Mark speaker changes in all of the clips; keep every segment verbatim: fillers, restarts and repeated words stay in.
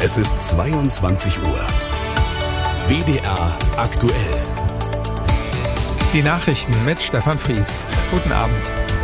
Speaker 1: Es ist zweiundzwanzig Uhr. W D R aktuell.
Speaker 2: Die Nachrichten mit Stefan Fries. Guten Abend.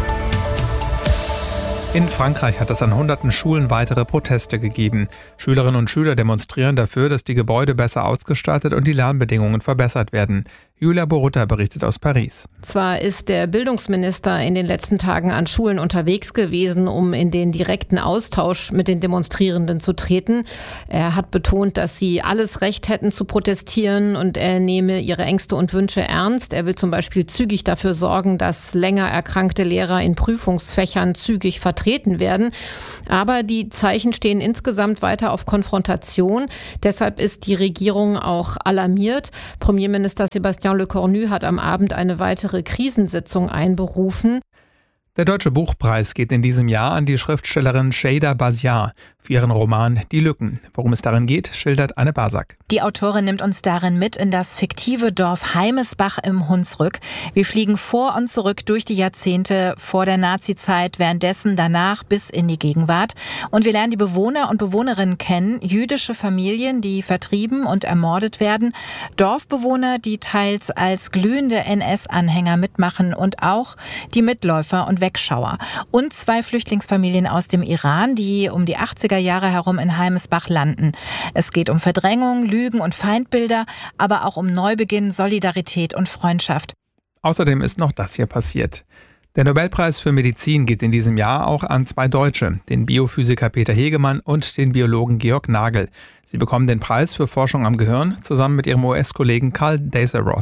Speaker 2: In Frankreich hat es an hunderten Schulen weitere Proteste gegeben. Schülerinnen und Schüler demonstrieren dafür, dass die Gebäude besser ausgestattet und die Lernbedingungen verbessert werden. Julia Borutta berichtet aus Paris.
Speaker 3: Zwar ist der Bildungsminister in den letzten Tagen an Schulen unterwegs gewesen, um in den direkten Austausch mit den Demonstrierenden zu treten. Er hat betont, dass sie alles Recht hätten zu protestieren und er nehme ihre Ängste und Wünsche ernst. Er will zum Beispiel zügig dafür sorgen, dass länger erkrankte Lehrer in Prüfungsfächern zügig vertreten werden. Aber die Zeichen stehen insgesamt weiter auf Konfrontation. Deshalb ist die Regierung auch alarmiert. Premierminister Sébastien Lecornu hat am Abend eine weitere Krisensitzung einberufen.
Speaker 2: Der Deutsche Buchpreis geht in diesem Jahr an die Schriftstellerin Şeyda Bazia für ihren Roman Die Lücken. Worum es darin geht, schildert Anne Basak.
Speaker 4: Die Autorin nimmt uns darin mit in das fiktive Dorf Heimesbach im Hunsrück. Wir fliegen vor und zurück durch die Jahrzehnte vor der Nazizeit, währenddessen, danach bis in die Gegenwart. Und wir lernen die Bewohner und Bewohnerinnen kennen, jüdische Familien, die vertrieben und ermordet werden, Dorfbewohner, die teils als glühende N S-Anhänger mitmachen und auch die Mitläufer und Wegschauer. Und zwei Flüchtlingsfamilien aus dem Iran, die um die achtziger Jahre herum in Heimesbach landen. Es geht um Verdrängung, Lügen und Feindbilder, aber auch um Neubeginn, Solidarität und Freundschaft.
Speaker 2: Außerdem ist noch das hier passiert. Der Nobelpreis für Medizin geht in diesem Jahr auch an zwei Deutsche, den Biophysiker Peter Hegemann und den Biologen Georg Nagel. Sie bekommen den Preis für Forschung am Gehirn zusammen mit ihrem U S-Kollegen Karl Daseroth.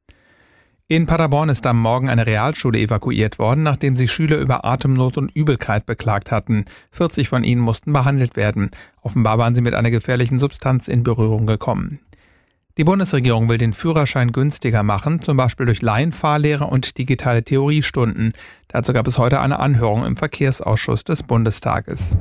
Speaker 2: In Paderborn ist am Morgen eine Realschule evakuiert worden, nachdem sich Schüler über Atemnot und Übelkeit beklagt hatten. vierzig von ihnen mussten behandelt werden. Offenbar waren sie mit einer gefährlichen Substanz in Berührung gekommen. Die Bundesregierung will den Führerschein günstiger machen, zum Beispiel durch Laienfahrlehre und digitale Theoriestunden. Dazu gab es heute eine Anhörung im Verkehrsausschuss des Bundestages.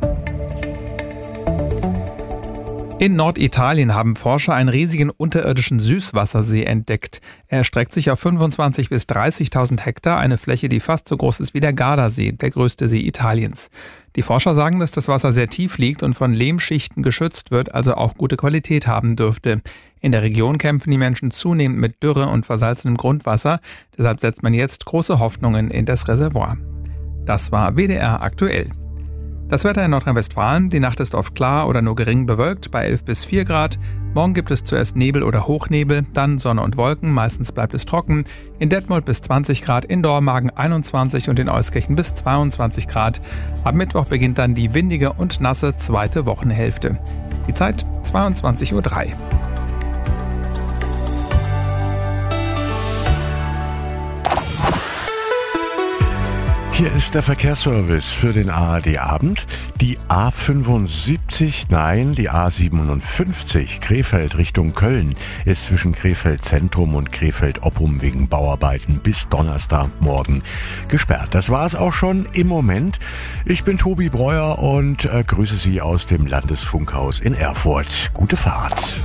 Speaker 2: In Norditalien haben Forscher einen riesigen unterirdischen Süßwassersee entdeckt. Er erstreckt sich auf fünfundzwanzigtausend bis dreißigtausend Hektar, eine Fläche, die fast so groß ist wie der Gardasee, der größte See Italiens. Die Forscher sagen, dass das Wasser sehr tief liegt und von Lehmschichten geschützt wird, also auch gute Qualität haben dürfte. In der Region kämpfen die Menschen zunehmend mit Dürre und versalzenem Grundwasser. Deshalb setzt man jetzt große Hoffnungen in das Reservoir. Das war W D R aktuell. Das Wetter in Nordrhein-Westfalen, die Nacht ist oft klar oder nur gering bewölkt bei elf bis vier Grad. Morgen gibt es zuerst Nebel oder Hochnebel, dann Sonne und Wolken, meistens bleibt es trocken. In Detmold bis zwanzig Grad, in Dormagen einundzwanzig und in Euskirchen bis zweiundzwanzig Grad. Am Mittwoch beginnt dann die windige und nasse zweite Wochenhälfte. Die Zeit zweiundzwanzig Uhr drei.
Speaker 5: Hier ist der Verkehrsservice für den A R D-Abend. Die A fünfundsiebzig, nein, die A siebenundfünfzig, Krefeld Richtung Köln, ist zwischen Krefeld Zentrum und Krefeld Oppum wegen Bauarbeiten bis Donnerstagmorgen gesperrt. Das war es auch schon im Moment. Ich bin Tobi Breuer und äh, grüße Sie aus dem Landesfunkhaus in Erfurt. Gute Fahrt.